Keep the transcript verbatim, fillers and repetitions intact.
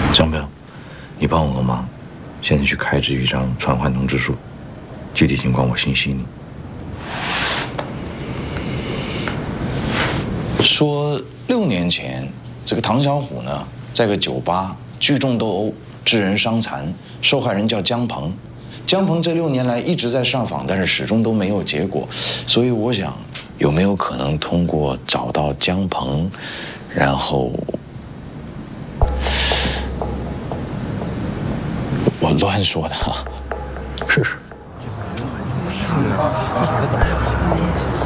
张彪，你帮我个忙，现在去开制一张传唤通知书，具体情况我信息你。说六年前，这个唐小虎呢，在个酒吧聚众斗殴，致人伤残，受害人叫姜鹏。姜鹏这六年来一直在上访，但是始终都没有结果，所以我想，有没有可能通过找到姜鹏，然后我乱说的哈， 试试。是啊，这咋搞？